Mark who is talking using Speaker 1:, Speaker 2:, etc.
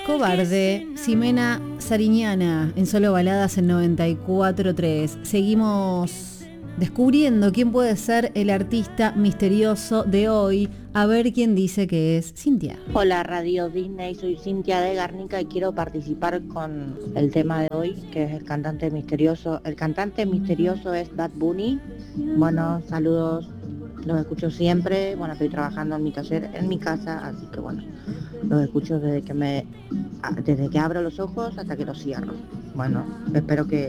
Speaker 1: Cobarde, Ximena Sariñana, en Solo Baladas en 94.3. Seguimos descubriendo quién puede ser el artista misterioso de hoy. A ver quién dice que es Cintia.
Speaker 2: Hola Radio Disney, soy Cintia de Garnica y quiero participar con el tema de hoy, que es el cantante misterioso. El cantante misterioso es Bad Bunny. Bueno, saludos, los escucho siempre. Bueno, estoy trabajando en mi taller, en mi casa, así que bueno, los escucho desde que abro los ojos hasta que los cierro. Bueno, espero que